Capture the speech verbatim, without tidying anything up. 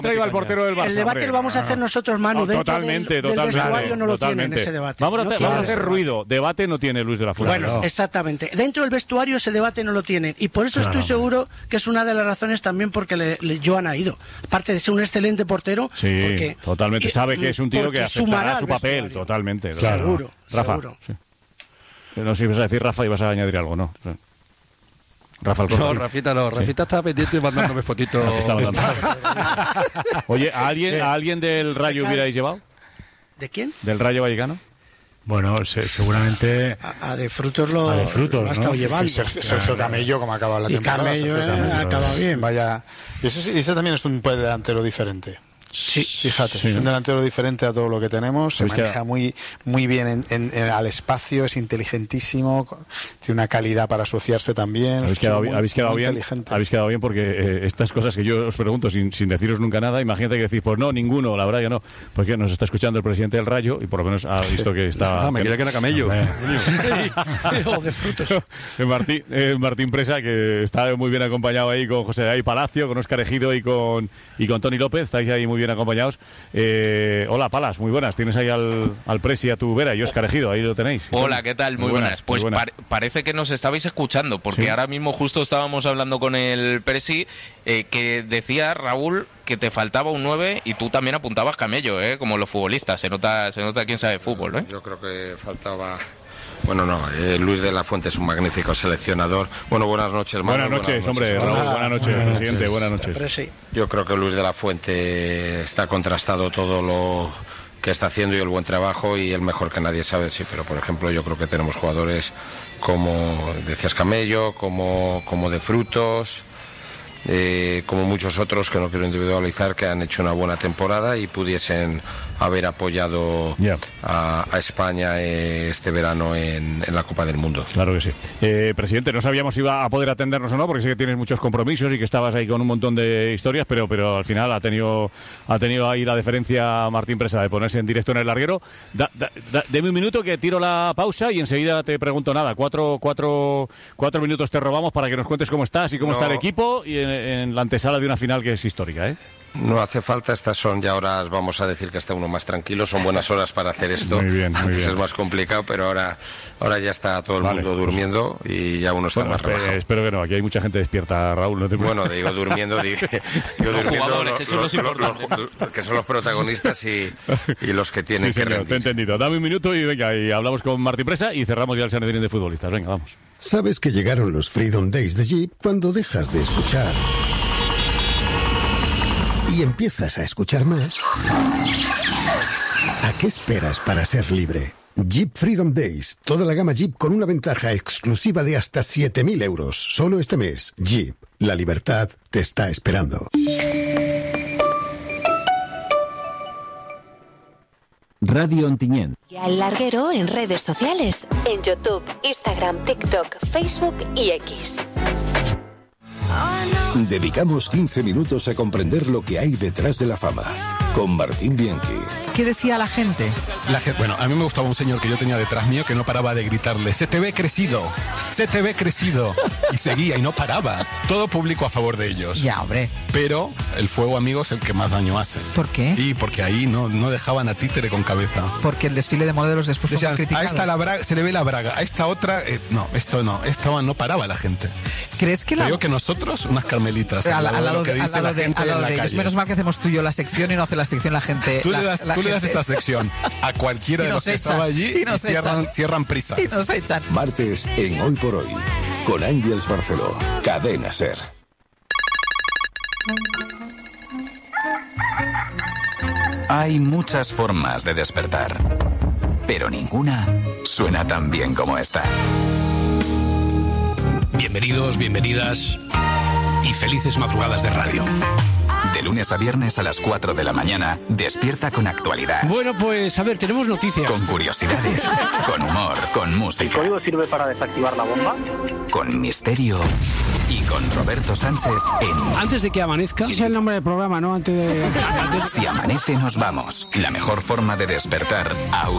traiga al portero del Barça. El debate hombre. lo vamos a hacer nosotros, Manu. No, totalmente, del, totalmente. Del vestuario no lo totalmente. tienen ese debate. Vamos a, no te, vamos a hacer ruido. Debate no tiene Luis de la Fuente. Bueno, no. exactamente. Dentro del vestuario ese debate no lo tienen. Y por eso Claro. estoy seguro que es una de las razones también porque le, le, Joan ha ido. Aparte de ser un excelente portero. Sí, porque, totalmente. Sabe que es un tío que aceptará su papel. Vestuario. Totalmente. Claro. Seguro. Rafa. Seguro. Sí. No sé si ibas a decir Rafa y vas a añadir algo, ¿no? Sí. Rafa Alcorta. No, Rafita no. Rafita sí. Estaba pendiente y mandándome fotitos. No, está mandando. Oye, ¿a alguien, ¿a alguien del Rayo hubierais llevado? ¿De quién? ¿Del Rayo Vallecano? Bueno, se, seguramente... A, a de Frutos lo, a de frutos, lo ha estado ¿no? llevando. Sergio, Sergio Camello, como acaba la y temporada. Camello, Sergio eh, Camello. acaba bien. Vaya, y ese, ese también es un delantero diferente. Sí. Fíjate, sí, es un ¿no? delantero diferente a todo lo que tenemos, se maneja quedado? muy muy bien en, en, en, al espacio, es inteligentísimo, tiene una calidad para asociarse también. Habéis quedado, muy, habéis quedado muy bien, inteligente. habéis quedado bien porque eh, estas cosas que yo os pregunto sin, sin deciros nunca nada, imagínate que decís, pues no, ninguno, la verdad que no, porque nos está escuchando el presidente del Rayo y por lo menos ha visto que está... Ah, me creía que era Camello. O de Frutos. Eh, Martín, eh, Martín Presa, que está muy bien acompañado ahí con José Day Palacio, con Óscar Ejido y con, y con Tony López, estáis ahí muy bien acompañados. Eh, hola, Palas, muy buenas. Tienes ahí al, al Presi a tu vera y Óscar Ejido, ahí lo tenéis. Hola, ¿qué tal? Muy, muy buenas. buenas. Pues muy buenas. Par parece que nos estabais escuchando, porque ¿sí? Ahora mismo justo estábamos hablando con el Presi, eh, que decía, Raúl, que te faltaba un nueve y tú también apuntabas Camello, ¿eh? Como los futbolistas. Se nota, se nota quién sabe fútbol, ¿eh? Yo creo que faltaba... Bueno, no, eh, Luis de la Fuente es un magnífico seleccionador. Bueno, buenas noches, Manuel. Buenas noches, buenas hombre, noches. Raúl, buenas noches, buenas presidente, buenas noches. Presi. Yo creo que Luis de la Fuente está contrastado todo lo que está haciendo y el buen trabajo, y el mejor que nadie sabe, sí, pero por ejemplo yo creo que tenemos jugadores como decías Camello, como, como de Frutos, eh, como muchos otros que no quiero individualizar, que han hecho una buena temporada y pudiesen haber apoyado yeah. a, a España eh, este verano en, en la Copa del Mundo. Claro que sí. Eh, presidente, no sabíamos si iba a poder atendernos o no, porque sé que tienes muchos compromisos y que estabas ahí con un montón de historias, pero, pero al final ha tenido, ha tenido ahí la deferencia Martín Presa de ponerse en directo en el larguero. Da, da, da, deme un minuto que tiro la pausa y enseguida te pregunto nada. Cuatro, cuatro, cuatro minutos te robamos para que nos cuentes cómo estás y cómo no. está el equipo y en, en la antesala de una final que es histórica, ¿eh? No hace falta, estas son ya horas, vamos a decir que está uno más tranquilo, son buenas horas para hacer esto. Muy bien, muy Antes bien. Es más complicado, pero ahora ahora ya está todo el vale, mundo durmiendo pues, y ya uno está bueno, más espero, relajado. Espero que no, aquí hay mucha gente despierta, Raúl. No te bueno, digo durmiendo, digo, yo los durmiendo jugadores, los, eso los, los, los, los, que son los protagonistas y, y los que tienen sí, que señor, rendir. Te he entendido. Dame un minuto y venga, y hablamos con Martín Presa y cerramos ya el Sanedrín de futbolistas. Venga, vamos. Sabes que llegaron los Freedom Days de Jeep cuando dejas de escuchar y empiezas a escuchar más. ¿A qué esperas para ser libre? Jeep Freedom Days. Toda la gama Jeep con una ventaja exclusiva de hasta siete mil euros. Solo este mes. Jeep. La libertad te está esperando. Radio Ontinyent. Y al larguero en redes sociales. En YouTube, Instagram, TikTok, Facebook y X. Dedicamos quince minutos a comprender lo que hay detrás de la fama. Con Martín Bianchi. ¿Qué decía la gente? La gente? Bueno, a mí me gustaba un señor que yo tenía detrás mío que no paraba de gritarle: se te ve crecido, se te ve crecido. Y seguía y no paraba. Todo público a favor de ellos. Ya, hombre. Pero el fuego amigo es el que más daño hace. ¿Por qué? Y porque ahí no, no dejaban a títere con cabeza. Porque el desfile de modelos después Decían, fue criticado. A esta la braga, se le ve la braga, a esta otra, eh, no, esto no, esto no paraba la gente. ¿Crees que la... Creo que nosotros, unas carmelitas, al, al lado de, de, al lado de, al lado de ellos. Menos mal que hacemos tú y yo la sección y no hace la sección la gente. Tú, la, le, das, la tú gente... le das esta sección a cualquiera de los que echan, estaba allí y, y, y cierran, cierran prisas. Y nos echan. Martes en Hoy por Hoy, con Ángels Barceló, Cadena SER. Hay muchas formas de despertar, pero ninguna suena tan bien como esta. Bienvenidos, bienvenidas y felices madrugadas de radio. De lunes a viernes a las cuatro de la mañana, despierta con actualidad. Bueno, pues a ver, tenemos noticias. Con curiosidades, con humor, con música. ¿El código sirve para desactivar la bomba? Con misterio y con Roberto Sánchez en... Antes de que amanezca... Ese es el nombre del programa, ¿no? Antes de... Si amanece nos vamos. La mejor forma de despertar aún